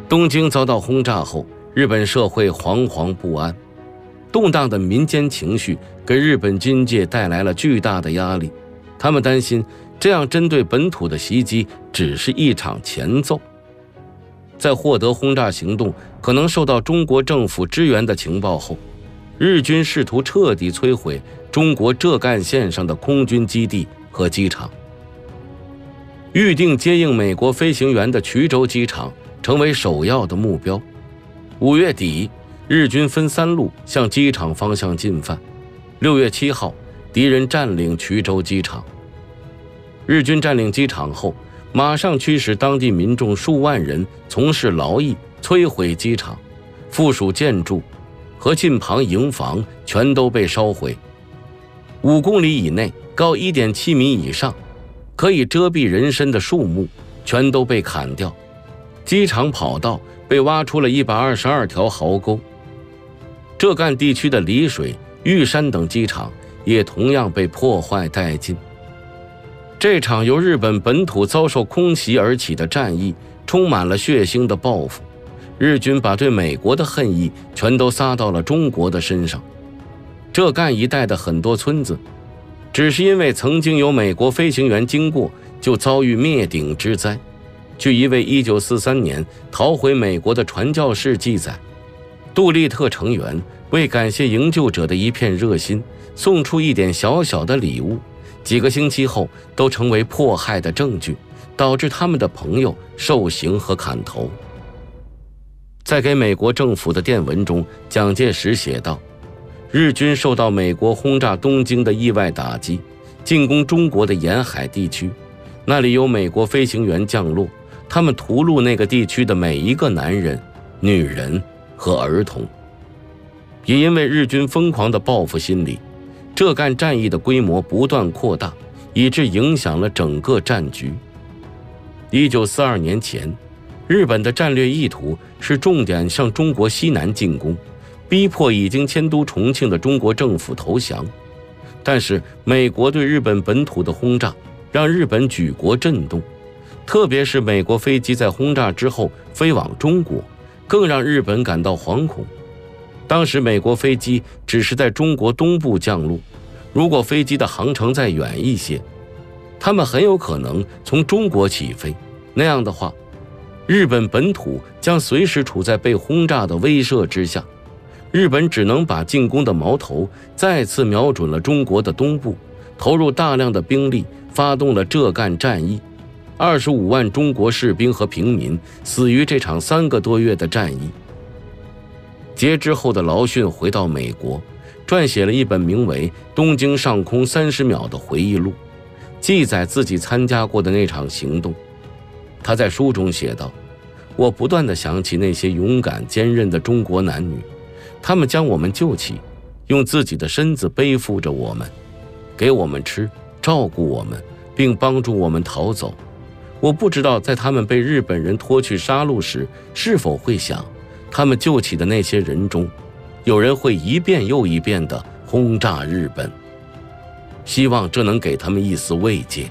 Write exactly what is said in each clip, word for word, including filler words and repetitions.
东京遭到轰炸后，日本社会惶惶不安，动荡的民间情绪给日本军界带来了巨大的压力。他们担心这样针对本土的袭击只是一场前奏。在获得轰炸行动可能受到中国政府支援的情报后，日军试图彻底摧毁中国浙赣线上的空军基地和机场。预定接应美国飞行员的衢州机场成为首要的目标。五月底，日军分三路向机场方向进犯。六月七号，敌人占领衢州机场。日军占领机场后，马上驱使当地民众数万人从事劳役，摧毁机场，附属建筑和近旁营房全都被烧毁。五公里以内，高 一点七米以上，可以遮蔽人身的树木全都被砍掉。机场跑道被挖出了一百二十二条壕沟。浙赣地区的丽水、玉山等机场也同样被破坏殆尽。这场由日本本土遭受空袭而起的战役充满了血腥的报复，日军把对美国的恨意全都撒到了中国的身上。浙赣一带的很多村子，只是因为曾经有美国飞行员经过，就遭遇灭顶之灾。据一位一九四三年逃回美国的传教士记载，杜立特成员为感谢营救者的一片热心，送出一点小小的礼物，几个星期后都成为迫害的证据，导致他们的朋友受刑和砍头。在给美国政府的电文中，蒋介石写道，日军受到美国轰炸东京的意外打击，进攻中国的沿海地区，那里有美国飞行员降落，他们屠戮那个地区的每一个男人、女人和儿童。也因为日军疯狂的报复心理，浙赣战役的规模不断扩大，以致影响了整个战局。一九四二年前，日本的战略意图是重点向中国西南进攻，逼迫已经迁都重庆的中国政府投降。但是美国对日本本土的轰炸让日本举国震动，特别是美国飞机在轰炸之后飞往中国，更让日本感到惶恐。当时美国飞机只是在中国东部降落，如果飞机的航程再远一些，他们很有可能从中国起飞，那样的话，日本本土将随时处在被轰炸的威慑之下。日本只能把进攻的矛头再次瞄准了中国的东部，投入大量的兵力，发动了浙赣战役。二十五万中国士兵和平民死于这场三个多月的战役。截肢后的劳逊回到美国，撰写了一本名为《东京上空三十秒》的回忆录，记载自己参加过的那场行动。他在书中写道，我不断地想起那些勇敢坚韧的中国男女，他们将我们救起，用自己的身子背负着我们，给我们吃，照顾我们，并帮助我们逃走。我不知道在他们被日本人拖去杀戮时，是否会想，他们救起的那些人中，有人会一遍又一遍地轰炸日本。希望这能给他们一丝慰藉。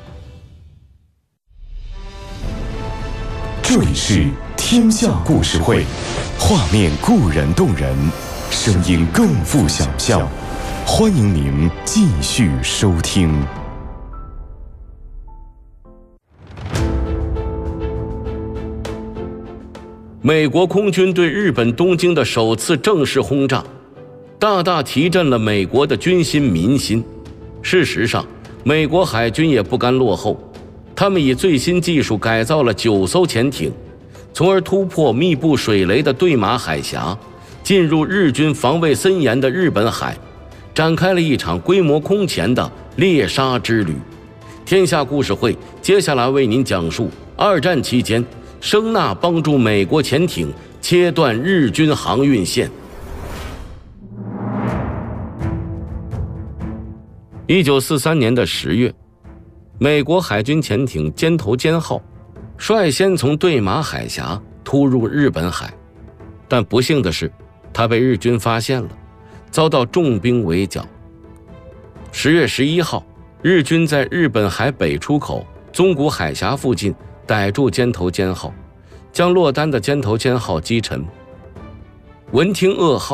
这里是天下故事会，画面固然动人，声音更富想象。欢迎您继续收听。 美国空军对日本东京的首次正式轰炸，大大提振了美国的军心民心。事实上，美国海军也不甘落后，他们以最新技术改造了九艘潜艇，从而突破密布水雷的对马海峡，进入日军防卫森严的日本海，展开了一场规模空前的猎杀之旅。天下故事会接下来为您讲述二战期间声纳帮助美国潜艇切断日军航运线。一九四三年的十月，美国海军潜艇尖头尖号率先从对马海峡突入日本海，但不幸的是，它被日军发现了，遭到重兵围剿。十月十一号，日军在日本海北出口宗谷海峡附近逮住尖头尖号， 将落单的尖头监号击沉。闻听噩耗，